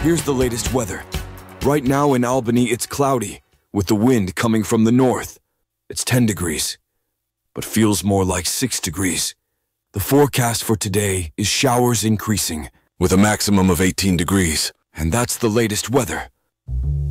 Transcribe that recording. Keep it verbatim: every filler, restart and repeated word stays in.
Here's the latest weather. Right now in Albany, it's cloudy, with the wind coming from the north. It's ten degrees, but feels more like six degrees. The forecast for today is showers increasing, with a maximum of eighteen degrees. And that's the latest weather.